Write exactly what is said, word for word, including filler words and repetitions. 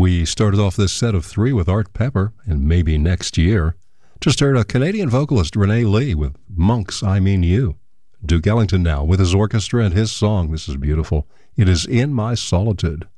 We started off this set of three with Art Pepper and Maybe Next Year. Just heard a Canadian vocalist, Renee Lee, with Monks, I Mean You. Duke Ellington now with his orchestra and his song. This is beautiful. It is In My Solitude.